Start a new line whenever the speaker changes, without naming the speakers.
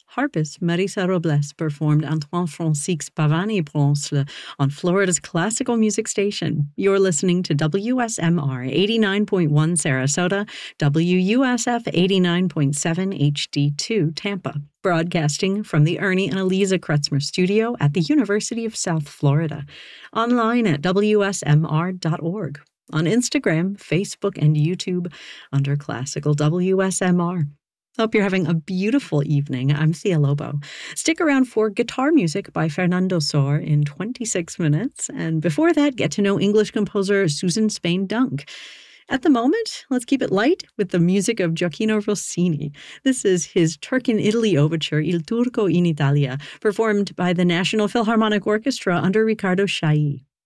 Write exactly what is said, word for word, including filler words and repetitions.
Harpist Marisa Robles performed Antoine Francisque Pavani Bronce on Florida's classical music station. You're listening to W S M R eighty-nine point one Sarasota, W U S F eighty-nine point seven H D two Tampa, broadcasting from the Ernie and Eliza Kretzmer studio at the University of South Florida. Online at W S M R dot org. On Instagram, Facebook, and YouTube under Classical W S M R. Hope you're having a beautiful evening. I'm Thea Lobo. Stick around for guitar music by Fernando Sor in twenty-six minutes, and before that, get to know English composer Susan Spain Dunk. At the moment, let's keep it light with the music of Gioacchino Rossini. This is his Turk in Italy overture, Il Turco in Italia, performed by the National Philharmonic Orchestra under Riccardo Chailly.